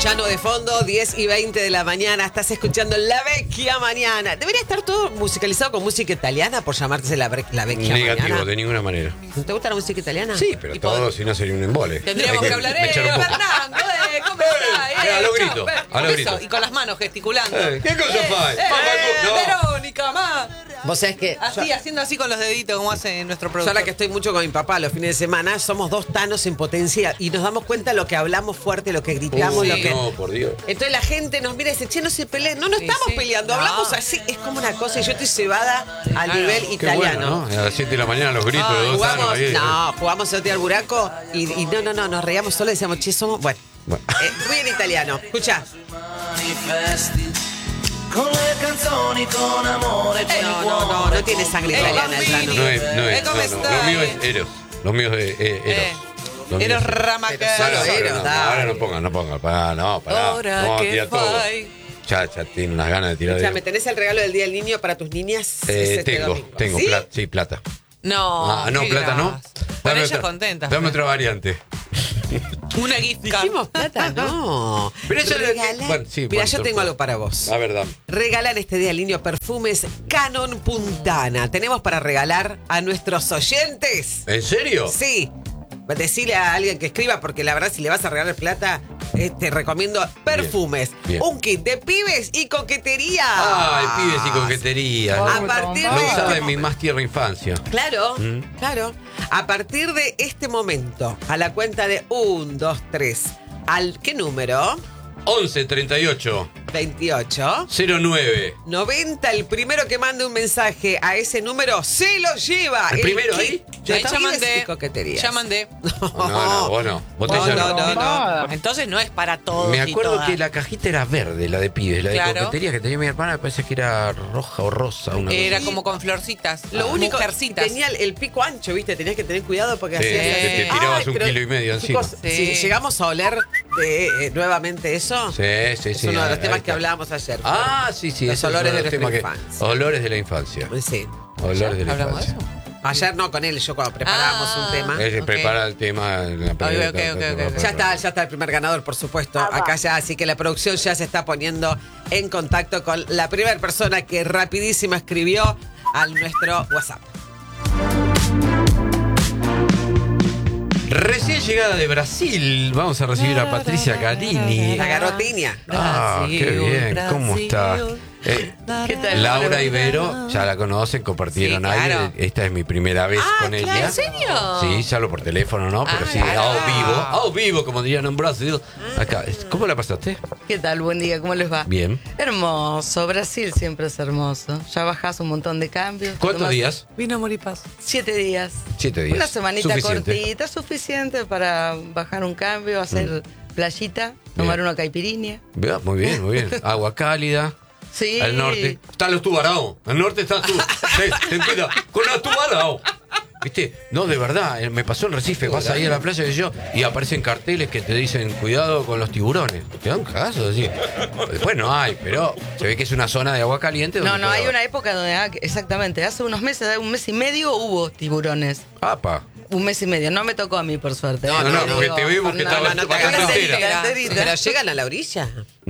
escuchando de fondo, 10:20 de la mañana. Estás escuchando La Vecchia Mañana. Debería estar todo musicalizado con música italiana por llamarse La Vecchia Mañana. Negativo, de ninguna manera. ¿No te gusta la música italiana? Sí, pero todo, si no sería un embole. Tendríamos que hablar, Fernando, ¿cómo estás? A lo grito, a lo grito. Y con las manos gesticulando. ¿Qué cosa fai? Verónica, más. Vos sabés que Así, haciendo así con los deditos, como hace nuestro yo productor. la que estoy mucho con mi papá los fines de semana, somos dos tanos en potencia y nos damos cuenta lo que hablamos fuerte, lo que gritamos, lo que... No, por Dios. Entonces la gente nos mira y dice, che, no se peleen. No, no Sí, estamos sí. peleando, No. hablamos así. Es como una cosa y yo estoy cebada al Claro. nivel Qué italiano. bueno, ¿no? A las 7 de la mañana los gritos de dos años Jugamos, ahí. jugamos el día al buraco y no, nos reíamos solo y decíamos, che, somos... Bueno, Bueno. muy en italiano. Escucha. Con le canzoni, con amore, con il cuore. No tiene sangre italiana el Tano. No es, ¿Cómo no. está? Lo mío es Eros. Lo mío es Eros. Lo mío Eros es- Ramacán. Solo No, Eros, no, dale. ahora no pongan. Pará. Ahora Vamos a que tirar todo. fai. Ya tiene unas ganas de tirar O sea, ¿me tenés el regalo del Día del Niño para tus niñas? Es este domingo. Tengo ¿Sí? plata. Sí, plata. No, No, qué plata no. gracia. Bueno, ellas otra- contentas. Dame otra variante. Una gift card. Dijimos plata, no. Pero eso es- Regalar- bueno, sí, Mira, bueno, yo tengo algo para vos. La verdad. Regalan este día del niño perfumes Canon Puntana. Tenemos para regalar a nuestros oyentes. ¿En serio? Sí. Decirle a alguien que escriba, porque la verdad, si le vas a regalar plata, te recomiendo perfumes. Bien. Un kit de pibes y coquetería. Ay, pibes y coquetería. A partir Lo de usaba este en mi más tierna infancia. Claro, claro. A partir de este momento, a la cuenta de 1, 2, 3, ¿al qué número? 11 38 28. 09. 90, el primero que mande un mensaje a ese número se lo lleva. ¿El primero kit ahí? de Ahí ya pibes mandé. y coqueterías. Ya mandé. No, vos no. Botella no. Entonces no es para todos. Me y acuerdo todas. que la cajita era verde, la de pibes, la de Claro. coquetería que tenía mi hermana, me parece que era roja o rosa. Una Era cosa. como con florcitas. Lo único Mujercitas. tenía el pico ancho, ¿viste? Tenías que tener cuidado porque Sí, hacías así. te tirabas Ay, un pero, kilo y medio encima. chicos, Sí. si llegamos a oler nuevamente eso, Sí. es uno de los ahí temas está. que hablábamos ayer. Ah, sí. Los ese es olores uno de los temas nuestra infancia. Olores de la infancia. Sí. Olores de la ¿Hablamos de infancia. eso? Ayer no con él, yo cuando preparábamos un tema. Ella Ok. prepara el tema en la ok. Ya está el primer ganador, por supuesto. Acá ya, así que la producción ya se está poniendo en contacto con la primera persona que rapidísimo escribió a nuestro WhatsApp. Recién llegada de Brasil, vamos a recibir a Patricia Carini. La garotinia. Ah, qué bien, ¿cómo está? ¿Qué tal? Laura y Vero, ya la conocen, compartieron Sí, ahí. claro. Esta es mi primera vez con claro, ella. ¿en serio? Sí, ya hablo por teléfono, ¿no? Pero sí, claro. ao vivo, como dirían en Brasil. Acá, ¿cómo la pasaste? ¿Qué tal? Buen día, ¿cómo les va? Bien. Hermoso, Brasil siempre es hermoso. Ya bajás un montón de cambios. ¿Cuántos Tomás días? Vino amor y paz. 7 días. 7 días. Una semanita Suficiente. cortita, suficiente para bajar un cambio, hacer playita, tomar una caipirinha. Vea, muy bien. Agua cálida. Sí. Al norte. Están los tubaraos. Al norte están tú. Ten cuidado. Con los tubaraos. ¿Viste? No, de verdad. Me pasó en Recife. Vas ahí a la playa y aparecen carteles que te dicen cuidado con los tiburones. Te dan cagazo. Así. Después no hay, pero se ve que es una zona de agua caliente. No, donde hay puede una época donde, exactamente, hace unos meses, un mes y medio hubo tiburones. haber. Apa. Un mes y medio, no me tocó a mí, por suerte. No, porque te vimos que estabas no, bastante no, entera. Pero llegan a la orilla.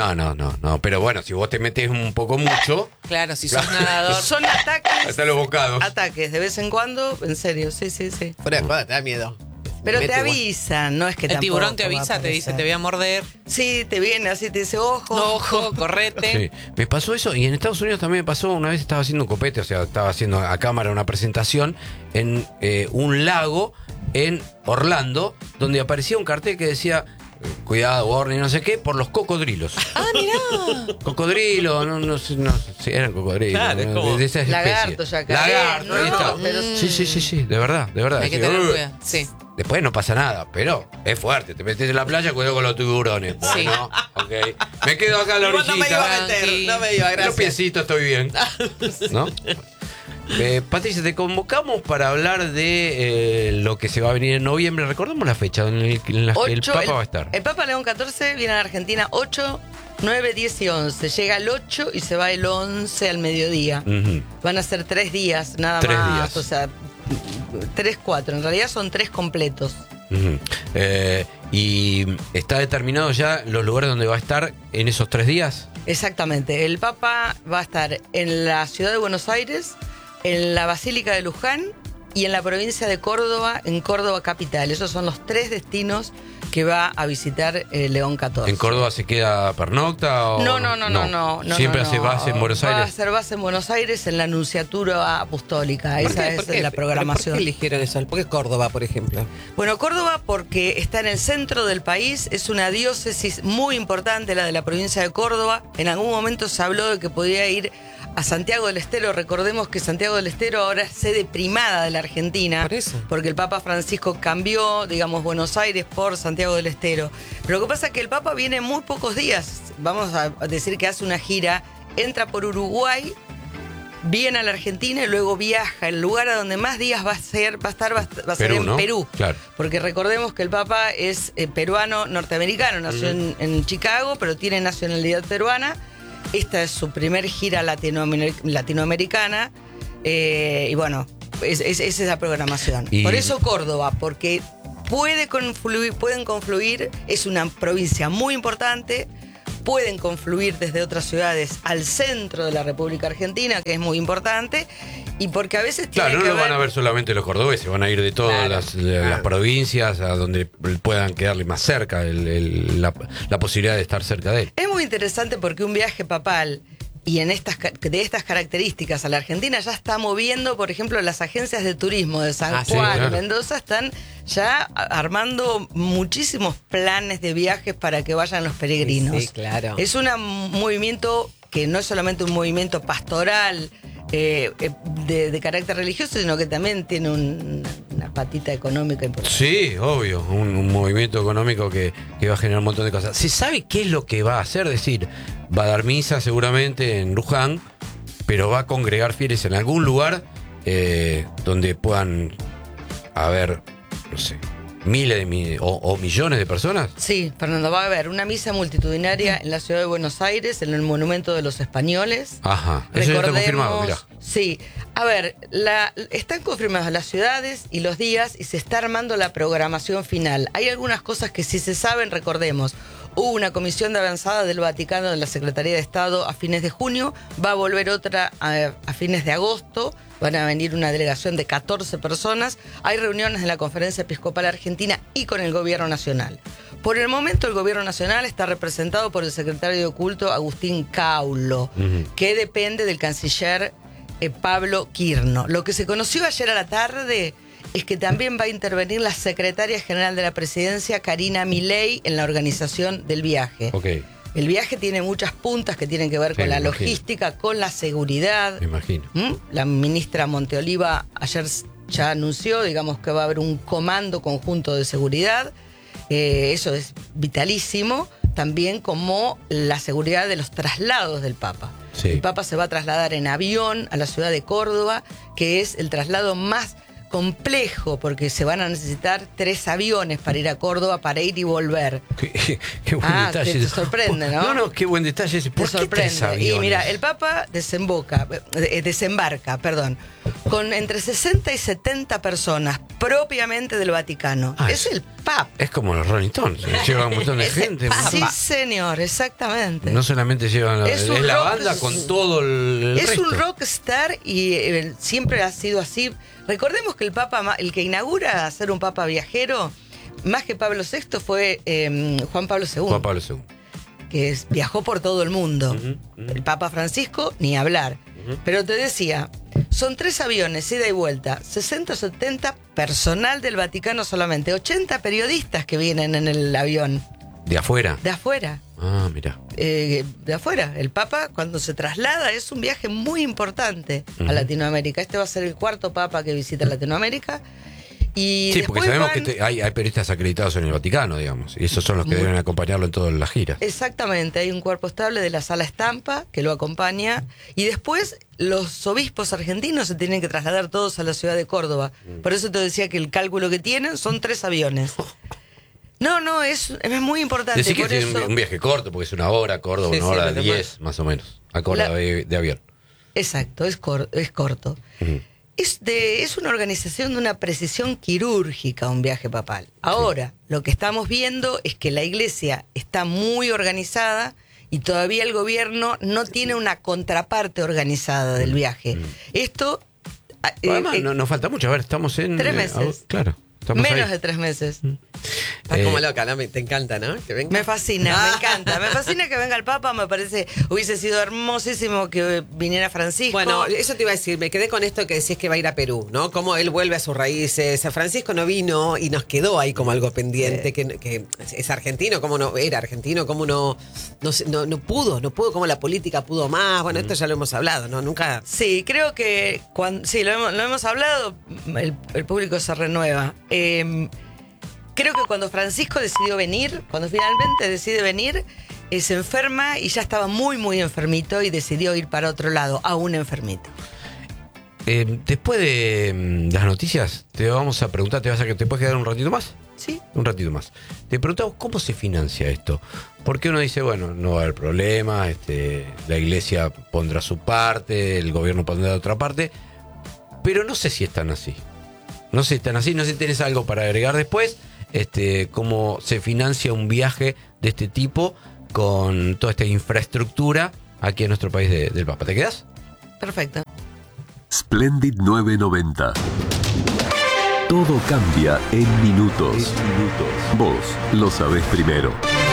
No. Pero bueno, si vos te metes un poco mucho, Claro, si sos nadador. Son ataques. hasta los bocados. Ataques, de vez en cuando, en serio, sí. Fuera de joda, te da miedo. Pero Mete te igual. avisan, no es que El tampoco tiburón te va a avisa, te dice, aparecer. te voy a morder. Sí, te viene así, te dice, ojo. Ojo, correte. Sí, me pasó eso y en Estados Unidos también me pasó. Una vez estaba haciendo un copete, o sea, estaba haciendo a cámara una presentación en un lago en Orlando, donde aparecía un cartel que decía cuidado, warning, no sé qué, por los cocodrilos. Ah, mirá. Cocodrilo, no sé, eran cocodrilos. Claro, es ¿no? como de esa especie. Lagarto, yacaré, Lagarto, ahí no, está. pero Sí, de verdad. Hay que Así, tener cuidado. Sí. Después no pasa nada, pero es fuerte. Te metes en la playa, cuidado con los tiburones. Sí. Bueno, ok. Me quedo acá en la Igual no me iba a orillita. meter, Tranqui. no me iba, Los gracias. piecitos estoy bien. ¿No? Patricia, te convocamos para hablar de lo que se va a venir en noviembre. Recordemos la fecha en la que el 8, Papa va a estar. El Papa León XIV viene a la Argentina 8, 9, 10 y 11. Llega el 8 y se va el 11 al mediodía. Ujú. Van a ser 3 días, nada 3 más. días. O sea, 3, 4. En realidad son 3 completos. Ujú. ¿Y está determinado ya los lugares donde va a estar en esos 3 días? Exactamente. El Papa va a estar en la ciudad de Buenos Aires, en la Basílica de Luján y en la provincia de Córdoba, en Córdoba capital. Esos son los 3 destinos que va a visitar León XIV. ¿En Córdoba se queda pernocta? O... No. ¿Siempre hace base en Buenos Va a Aires? hacer base en Buenos Aires en la Nunciatura Apostólica. ¿Por Esa qué? es ¿Por qué? la programación. ¿Por qué eligieron eso? ¿Por qué Córdoba, por ejemplo? Bueno, Córdoba porque está en el centro del país, es una diócesis muy importante, la de la provincia de Córdoba. En algún momento se habló de que podía ir a Santiago del Estero. Recordemos que Santiago del Estero ahora es sede primada de la Argentina. Por eso. Porque el Papa Francisco cambió, digamos, Buenos Aires por Santiago del Estero. Pero lo que pasa es que el Papa viene muy pocos días. Vamos a decir que hace una gira, entra por Uruguay, viene a la Argentina y luego viaja. El lugar a donde más días va a ser Perú, en ¿no? Perú. Claro. Porque recordemos que el Papa es peruano norteamericano, nació en Chicago, pero tiene nacionalidad peruana. Esta es su primer gira latinoamericana. Y bueno, esa es la programación. Y- Por eso Córdoba, porque pueden confluir, es una provincia muy importante. Pueden confluir desde otras ciudades al centro de la República Argentina, que es muy importante, y porque a veces tiene Claro, no que lo van ver... a ver solamente los cordobeses, van a ir de todas Claro, las provincias a donde puedan quedarle más cerca la posibilidad de estar cerca de él. Es muy interesante porque un viaje papal y de estas características a la Argentina ya está moviendo, por ejemplo, las agencias de turismo de San Sí, Juan, claro. Mendoza, están ya armando muchísimos planes de viajes para que vayan los peregrinos. Sí, claro. Es un movimiento que no es solamente un movimiento pastoral de carácter religioso, sino que también tiene una patita económica importante. Sí, obvio, un movimiento económico que va a generar un montón de cosas. ¿Se sabe qué es lo que va a hacer? Es decir, va a dar misa seguramente en Luján, pero va a congregar fieles en algún lugar donde puedan haber, no sé, miles o millones de personas. Sí, Fernando, va a haber una misa multitudinaria en la ciudad de Buenos Aires, en el Monumento de los Españoles. Ajá, eso ya está confirmado, mirá. Sí, a ver, están confirmadas las ciudades y los días y se está armando la programación final. Hay algunas cosas que sí se saben, recordemos. Hubo una comisión de avanzada del Vaticano de la Secretaría de Estado a fines de junio, va a volver otra a fines de agosto, van a venir una delegación de 14 personas, hay reuniones de la Conferencia Episcopal Argentina y con el Gobierno Nacional. Por el momento el Gobierno Nacional está representado por el secretario de Culto Agustín Caulo, que depende del canciller Pablo Quirno. Lo que se conoció ayer a la tarde es que también va a intervenir la secretaria general de la presidencia, Karina Milei, en la organización del viaje. Ok, El viaje tiene muchas puntas que tienen que ver Sí, con la me imagino. logística, con la seguridad. me imagino. La ministra Monteoliva ayer ya anunció, digamos, que va a haber un comando conjunto de seguridad. Eso es vitalísimo, también como la seguridad de los traslados del Papa. Sí. El Papa se va a trasladar en avión a la ciudad de Córdoba, que es el traslado más complejo, porque se van a necesitar 3 aviones para ir a Córdoba, para ir y volver. Qué buen detalle. te sorprende, ¿no? No, qué buen detalle ese. ¿Por Te qué 3 sorprende. aviones? Y mira, el Papa desembarca, con entre 60 y 70 personas propiamente del Vaticano. Ah, es el Papa. Es como los Rolling Stones, lleva un montón de Es el gente. Papa. Sí, señor, exactamente. No solamente llevan Es un es la rock- banda con todo el Es resto. un rockstar y siempre ha sido así. Recordemos que el Papa, el que inaugura ser un Papa viajero, más que Pablo VI, fue Juan Pablo II. Juan Pablo II. Que viajó por todo el mundo. El Papa Francisco, ni hablar. Pero te decía, son 3 aviones, ida y vuelta, 60 o 70 personal del Vaticano solamente, 80 periodistas que vienen en el avión, ¿De afuera? de afuera. Ah, mira. De afuera. El Papa, cuando se traslada, es un viaje muy importante a Latinoamérica. Este va a ser el 4º Papa que visita Latinoamérica. Y Sí, después porque sabemos van- que hay periodistas acreditados en el Vaticano, digamos. Y esos son los que deben acompañarlo en todas las giras. Exactamente, hay un cuerpo estable de la Sala Estampa que lo acompaña y después los obispos argentinos se tienen que trasladar todos a la ciudad de Córdoba. Por eso te decía que el cálculo que tienen son 3 aviones. No, es muy importante. Decir que por es eso, un viaje corto, porque es 1 hora, Córdoba, Sí, 1 sí, hora lo que 10, más o menos. A Córdoba La- de avión. Exacto, es corto. Ujú. Es una organización de una precisión quirúrgica un viaje papal. Ahora, lo que estamos viendo es que la iglesia está muy organizada y todavía el gobierno no tiene una contraparte organizada del viaje. Esto... Además, nos falta mucho. A ver, estamos en... 3 meses. Claro. Menos ahí. de 3 meses. Estás como loca, ¿no? Te encanta, ¿no? Que venga. Me fascina, me encanta. Me fascina que venga el Papa, me parece, hubiese sido hermosísimo que viniera Francisco. Bueno, eso te iba a decir, me quedé con esto que decís que va a ir a Perú, ¿no? Cómo él vuelve a sus raíces. Francisco no vino y nos quedó ahí como algo pendiente, que es argentino, cómo no era argentino, cómo no pudo, cómo la política pudo más. Bueno, esto ya lo hemos hablado, ¿no? Nunca... Sí, creo que lo hemos hablado, el público se renueva. Creo que cuando Francisco decidió venir, cuando finalmente decide venir, se enferma y ya estaba muy, muy enfermito y decidió ir para otro lado, aún enfermito. Después de las noticias, te vamos a preguntar, ¿te puedes quedar un ratito más? Sí. Un ratito más. Te preguntamos cómo se financia esto. Porque uno dice, bueno, no va a haber problema, la iglesia pondrá su parte, el gobierno pondrá otra parte, pero no sé si están así. No sé si tienes algo para agregar después, cómo se financia un viaje de este tipo con toda esta infraestructura aquí en nuestro país del Papa. ¿Te quedas? Perfecto. Splendid 990. Todo cambia en minutos. Vos lo sabés primero.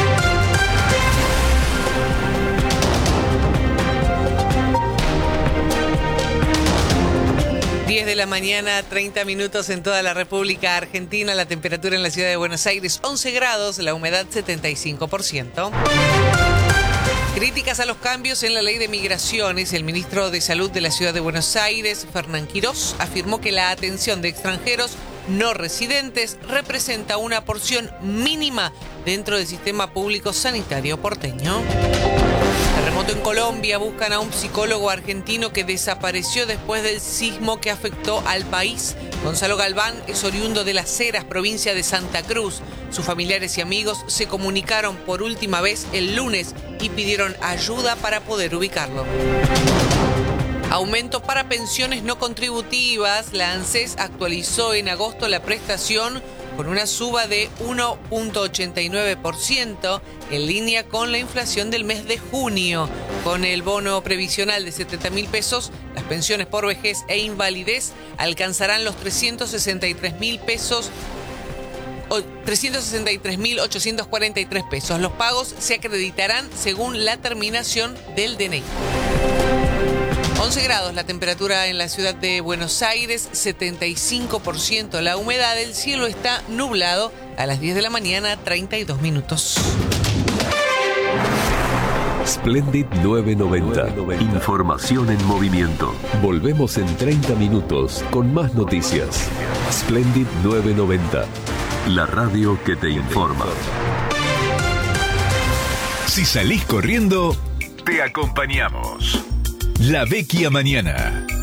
De la mañana, 30 minutos en toda la República Argentina. La temperatura en la ciudad de Buenos Aires, 11 grados, la humedad 75%. Críticas a los cambios en la ley de migraciones. El ministro de Salud de la ciudad de Buenos Aires, Fernán Quirós, afirmó que la atención de extranjeros no residentes representa una porción mínima dentro del sistema público sanitario porteño. Terremoto en Colombia, buscan a un psicólogo argentino que desapareció después del sismo que afectó al país. Gonzalo Galván es oriundo de Las Heras, provincia de Santa Cruz. Sus familiares y amigos se comunicaron por última vez el lunes y pidieron ayuda para poder ubicarlo. Aumento para pensiones no contributivas. La ANSES actualizó en agosto la prestación con una suba de 1.89% en línea con la inflación del mes de junio. Con el bono previsional de 70.000 pesos, las pensiones por vejez e invalidez alcanzarán los 363.000 pesos. 363.843 pesos. Los pagos se acreditarán según la terminación del DNI. 11 grados la temperatura en la ciudad de Buenos Aires, 75% la humedad, el cielo está nublado a las 10 de la mañana, 32 minutos. Splendid 990. Información en movimiento. Volvemos en 30 minutos con más noticias. Splendid 990. La radio que te informa. Si salís corriendo, te acompañamos. La Vecchia Mañana.